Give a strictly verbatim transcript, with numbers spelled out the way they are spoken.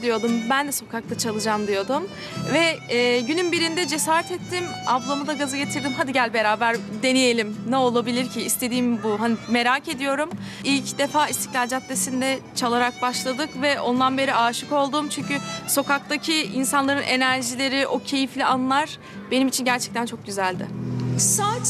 diyordum. Ben de sokakta çalacağım diyordum. Ve e, günün birinde cesaret ettim. Ablamı da gaza getirdim. Hadi gel beraber deneyelim. Ne olabilir ki? İstediğim bu. Hani merak ediyorum. İlk defa İstiklal Caddesi'nde çalarak başladık ve ondan beri aşık oldum. Çünkü sokaktaki insanların enerjileri, o keyifli anlar benim için gerçekten çok güzeldi. Saat